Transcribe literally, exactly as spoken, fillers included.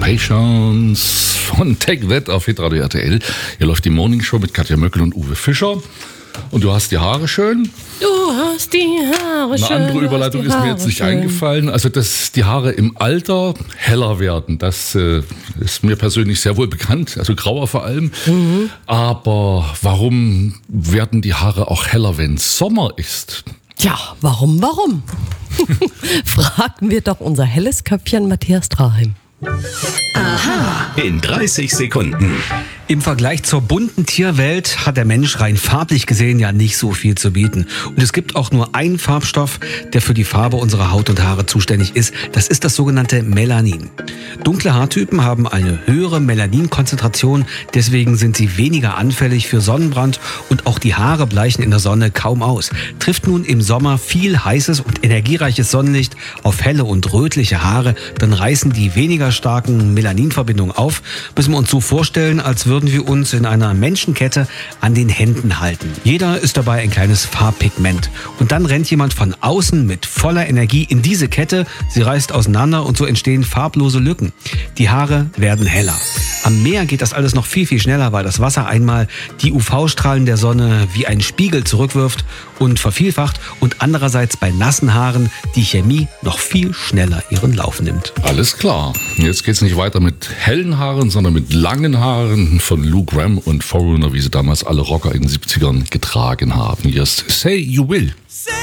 Patience von Take That auf Hitradio R T L. Hier läuft die Morning Show mit Katja Möckel und Uwe Fischer. Und du hast die Haare schön. Du hast die Haare schön. Eine andere Überleitung ist mir jetzt nicht schön eingefallen. Also, dass die Haare im Alter heller werden, das äh, ist mir persönlich sehr wohl bekannt. Also grauer vor allem. Mhm. Aber warum werden die Haare auch heller, wenn Sommer ist? Ja, warum, warum? Fragen wir doch unser helles Köpfchen Matthias Straheim. Aha. In dreißig Sekunden. Im Vergleich zur bunten Tierwelt hat der Mensch rein farblich gesehen ja nicht so viel zu bieten. Und es gibt auch nur einen Farbstoff, der für die Farbe unserer Haut und Haare zuständig ist. Das ist das sogenannte Melanin. Dunkle Haartypen haben eine höhere Melaninkonzentration, deswegen sind sie weniger anfällig für Sonnenbrand und auch die Haare bleichen in der Sonne kaum aus. Trifft nun im Sommer viel heißes und energiereiches Sonnenlicht auf helle und rötliche Haare, dann reißen die weniger starken Melaninverbindungen auf. Müssen wir uns so vorstellen, als würden wir uns in einer Menschenkette an den Händen halten. Jeder ist dabei ein kleines Farbpigment. Und dann rennt jemand von außen mit voller Energie in diese Kette. Sie reißt auseinander und so entstehen farblose Lücken. Die Haare werden heller. Am Meer geht das alles noch viel, viel schneller, weil das Wasser einmal die U V-Strahlen der Sonne wie ein Spiegel zurückwirft und vervielfacht und andererseits bei nassen Haaren die Chemie noch viel schneller ihren Lauf nimmt. Alles klar. Jetzt geht's nicht weiter mit hellen Haaren, sondern mit langen Haaren von Lou Gramm und Foreigner, wie sie damals alle Rocker in den siebzigern getragen haben. Hier ist Say You Will.